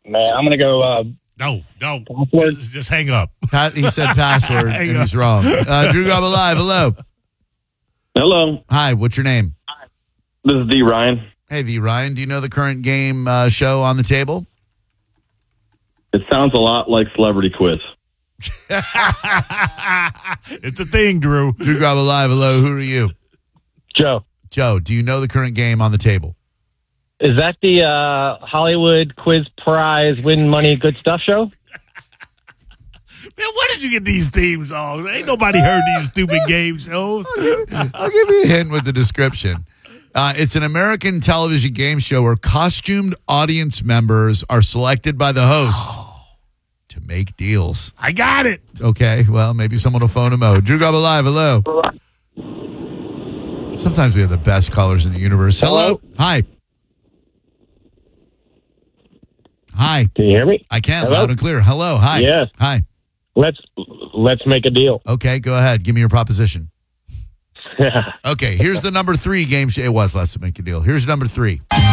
Man, I'm going to go No. password. Just hang up. He said password, and he's wrong. Drew Garabo Live, hello. Hello, Hi, what's your name? this is D. Ryan. Hey, V. Ryan, do you know the current game show on the table? It sounds a lot like Celebrity Quiz. It's a thing, Drew. Drew Garabo Live, hello. Who are you? Joe, Joe, do you know the current game on the table? is that the Hollywood Quiz Prize Win Money Good Stuff show? Man, where did you get these themes on? Ain't nobody heard these stupid game shows. I'll give you a hint with the description. It's an American television game show where costumed audience members are selected by the host to make deals. I got it. Okay, well, maybe someone will phone him out. Drew Garabo Live, hello. Sometimes we have the best callers in the universe. Hello. Hi. Hi. Can you hear me? I can, Hello? loud and clear. Hello. Hi. Yes. Hi. Let's make a deal. Okay, go ahead. Give me your proposition. Okay, here's the number 3 game show. It was Let's Make a Deal. Here's number 3.